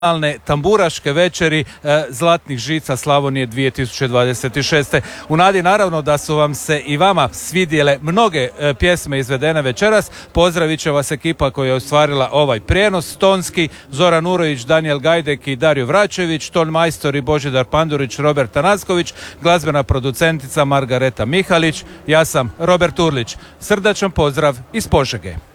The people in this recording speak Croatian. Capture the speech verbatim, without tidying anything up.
tamburaške večeri e, Zlatnih žica Slavonije dvije tisuće dvadeset šeste. U nadi naravno da su vam se i vama svidjele mnoge e, pjesme izvedene večeras. Pozdravit će vas ekipa koja je ostvarila ovaj prijenos. Tonski, Zoran Urović, Danijel Gajdek i Dario Vračević, ton majstor i Božidar Pandurić, Robert Tanasković, glazbena producentica Margareta Mihalić. Ja sam Robert Urlić. Srdačan pozdrav iz Požege.